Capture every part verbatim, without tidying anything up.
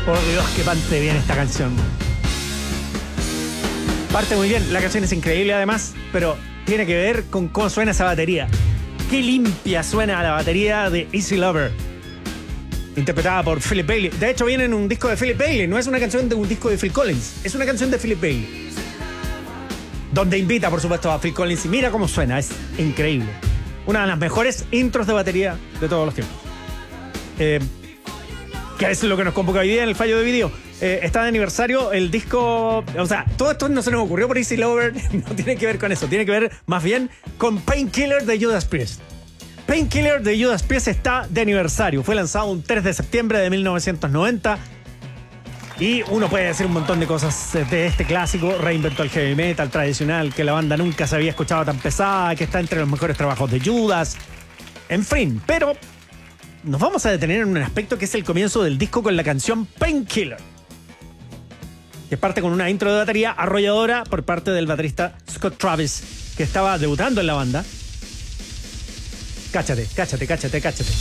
Por Dios, que parte bien esta canción. Parte muy bien, la canción es increíble además, pero tiene que ver con cómo suena esa batería. Qué limpia suena la batería de Easy Lover, interpretada por Philip Bailey. De hecho, viene en un disco de Philip Bailey, no es una canción de un disco de Phil Collins, es una canción de Philip Bailey, donde invita, por supuesto, a Phil Collins. Y mira cómo suena, es increíble. Una de las mejores intros de batería de todos los tiempos. Eh, que es lo que nos convoca hoy día en el fallo de vídeo. Eh, está de aniversario el disco. O sea, todo esto no se nos ocurrió por Easy Lover, no tiene que ver con eso, tiene que ver más bien con Painkiller de Judas Priest. Painkiller de Judas Priest está de aniversario. Fue lanzado un tres de septiembre de mil novecientos noventa. Y uno puede decir un montón de cosas de este clásico. Reinventó el heavy metal tradicional, que la banda nunca se había escuchado tan pesada, que está entre los mejores trabajos de Judas. En fin, pero nos vamos a detener en un aspecto que es el comienzo del disco con la canción Painkiller, que parte con una intro de batería arrolladora por parte del baterista Scott Travis, que estaba debutando en la banda. Cáchate, cáchate, cáchate, cáchate.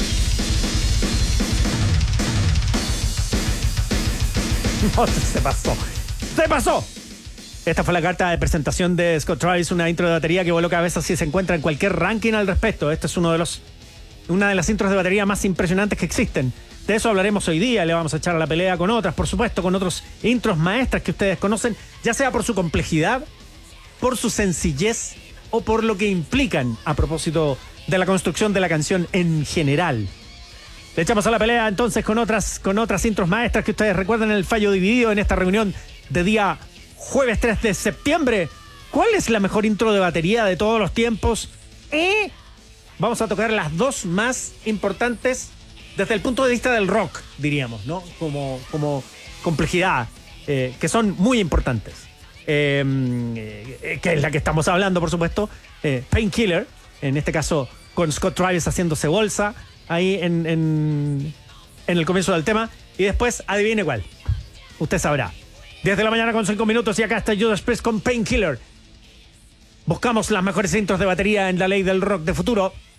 No, se pasó. ¡Se pasó! Esta fue la carta de presentación de Scott Travis, una intro de batería que voló cabezas si se encuentra en cualquier ranking al respecto. Este es uno de los, una de las intros de batería más impresionantes que existen. De eso hablaremos hoy día, le vamos a echar a la pelea con otras, por supuesto, con otros intros maestras que ustedes conocen, ya sea por su complejidad, por su sencillez o por lo que implican a propósito de la construcción de la canción en general. Le echamos a la pelea entonces con otras, con otras intros maestras que ustedes recuerdan en el fallo dividido en esta reunión de día jueves tres de septiembre. ¿Cuál es la mejor intro de batería de todos los tiempos? Y vamos a tocar las dos más importantes desde el punto de vista del rock, diríamos, ¿no? Como, como complejidad, eh, que son muy importantes. Eh, eh, que es la que estamos hablando, por supuesto. Eh, Painkiller, en este caso con Scott Travis haciéndose bolsa ahí en, en, en el comienzo del tema. Y después, adivine cuál. Usted sabrá. diez de la mañana con cinco minutos y acá está Judas Priest con Painkiller. Buscamos las mejores intros de batería en la ley del rock de futuro.